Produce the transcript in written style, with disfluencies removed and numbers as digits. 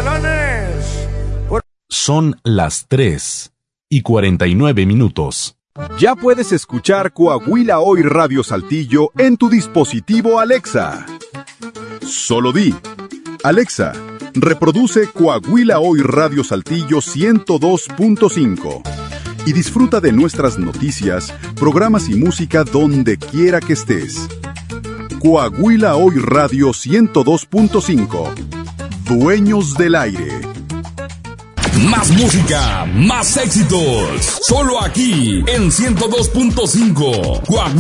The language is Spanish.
galanes. Son las 3:49. Ya puedes escuchar Coahuila Hoy Radio Saltillo en tu dispositivo Alexa. Solo di: Alexa, reproduce Coahuila Hoy Radio Saltillo 102.5 y disfruta de nuestras noticias, programas y música donde quiera que estés. Coahuila Hoy Radio 102.5. Dueños del aire. Más música, más éxitos. Solo aquí en 102.5. Coahuila.